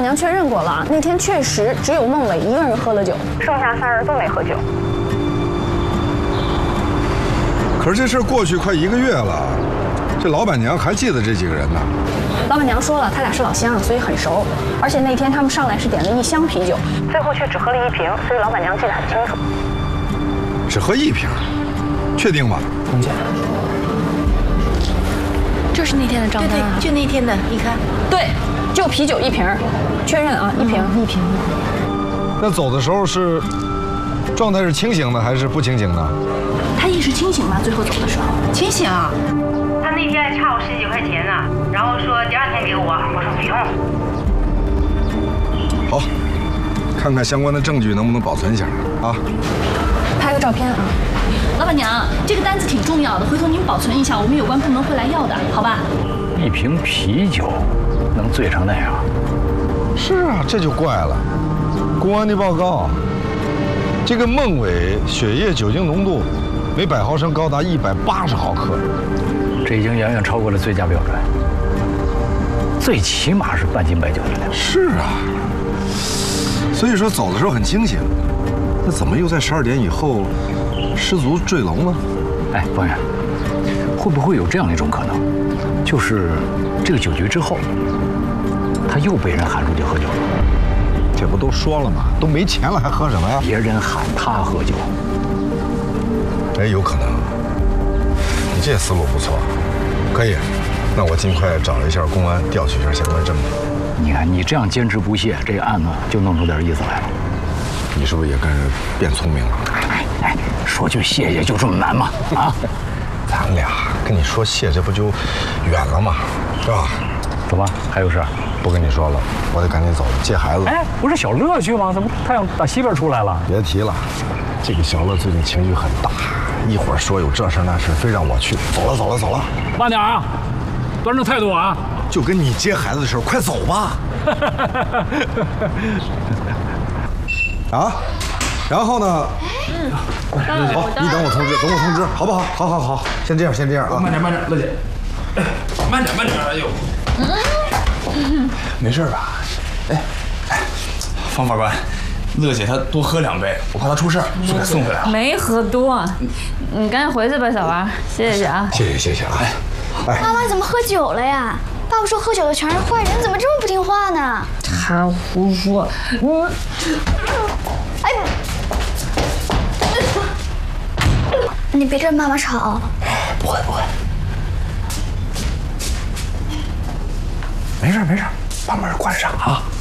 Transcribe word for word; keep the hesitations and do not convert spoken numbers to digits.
娘确认过了，那天确实只有孟伟一个人喝了酒，剩下三人都没喝酒。 可是这事过去快一个月了，这老板娘还记得这几个人呢。 老板娘说了，他俩是老乡，所以很熟。而且那天他们上来是点了一箱啤酒，最后却只喝了一瓶，所以老板娘记得很清楚。 只喝一瓶，确定吗？ 红姐， 就是那天的账单啊， 对对，就那天的，你看， 对，就啤酒一瓶，确认啊，一瓶一瓶。 那走的时候是状态是清醒的还是不清醒的？ 他意识清醒吧？最后走的时候清醒啊。 他那天差我十几块钱呢，然后说第二天给我，我说不用。 好，看看相关的证据能不能保存一下啊。 拍个照片啊。 老板娘，这个单子挺重要的，回头您保存一下，我们有关部门会来要的，好吧？ 一瓶啤酒能醉成那样？ 是啊，这就怪了。公安的报告，这个孟伟血液酒精浓度每百毫升高达一百八十毫克， 这已经远远超过了最佳标准，最起码是半斤白酒的量。 是啊，所以说走的时候很清醒，那怎么又在十二点以后失足坠楼呢？ 哎，方远，会不会有这样一种可能，就是这个酒局之后，他又被人喊出去喝酒了？ 这不都说了吗？都没钱了还喝什么呀？ 别人喊他喝酒， 哎，有可能。你这思路不错，可以。那我尽快找一下公安，调取一下相关证据。 你看你这样坚持不懈，这个案子就弄出点意思来了。 你是不是也跟着变聪明了？ 哎哎，说句谢谢就这么难吗？啊， 咱俩跟你说谢，这不就远了吗？是吧？ 走吧，还有事？ 不跟你说了，我得赶紧走了，接孩子。 哎，不是小乐去吗？怎么太阳打西边出来了？ 别提了，这个小乐最近情绪很大，一会儿说有这事那事，非让我去。走了，走了，走了。 慢点啊，端正态度啊！ 就跟你接孩子的事，快走吧。啊，然后呢？嗯，好，你等我通知，等我通知，好不好？好好好，先这样，先这样啊。 慢点，慢点，乐姐，慢点，慢点，哎呦，没事吧？哎哎，方法官，乐姐她多喝两杯，我怕她出事儿，就给她送回来了。 没喝多，你赶紧回去吧，小王，谢谢啊。 谢谢谢谢啊。 哎，妈妈怎么喝酒了呀？爸爸说喝酒的全是坏人，怎么这么不听话呢？ 他胡说。嗯。 哎，你别跟妈妈吵。 不会不会，没事没事，把门关上啊。